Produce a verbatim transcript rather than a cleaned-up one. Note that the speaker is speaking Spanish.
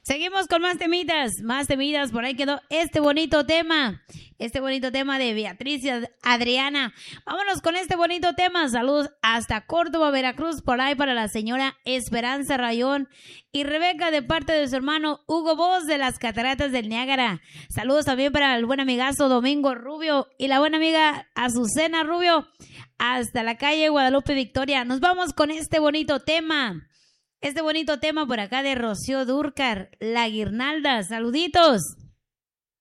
Seguimos con más temitas, más temitas. Por ahí quedó este bonito tema, este bonito tema de Beatriz y Adriana. Vámonos con este bonito tema. Saludos hasta Córdoba, Veracruz, por ahí para la señora Esperanza Rayón y Rebeca de parte de su hermano Hugo Voz de las Cataratas del Niágara. Saludos también para el buen amigazo Domingo Rubio y la buena amiga Azucena Rubio hasta la calle Guadalupe Victoria. Nos vamos con este bonito tema. Este bonito tema por acá de Rocío Dúrcal, La Guirnalda. Saluditos.